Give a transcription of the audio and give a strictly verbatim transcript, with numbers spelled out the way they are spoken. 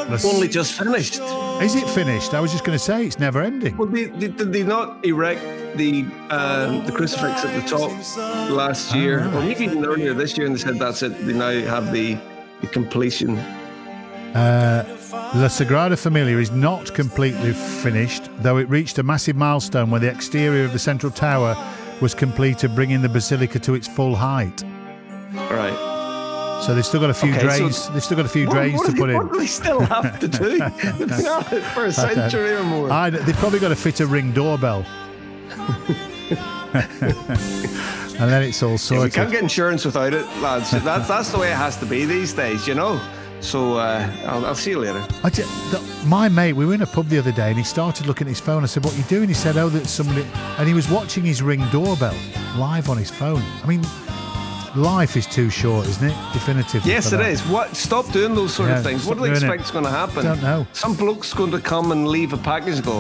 Let's... only just finished. Is it finished? I was just going to say it's never ending. Well, they, they, did they not erect the uh, the crucifix at the top last year, oh, right. or maybe even earlier this year? And they said that's it. They now have the, the completion. Uh, La Sagrada Familia is not completely finished, though it reached a massive milestone where the exterior of the central tower was completed, bringing the basilica to its full height. Right. So they've still got a few Okay, drains. so they've still got a few what, drains what to they, put in. What do they still have to do? They've been at it for a century or more. I, they've probably got to fit a Ring doorbell, and then it's all Yeah, we sorted. can't get insurance without it, lads. That's that's the way it has to be these days, you know. So uh, I'll, I'll see you later. I just, the, my mate, we were in a pub the other day, and he started looking at his phone. I said, "What are you doing?" He said, "Oh, that's somebody," and he was watching his Ring doorbell live on his phone. I mean, life is too short, isn't it? Definitively. Yes, it is. What? Stop doing those sort Yeah, of things. What stop do they doing expect it. is going to happen? Don't know. Some bloke's going to come and leave a package and go,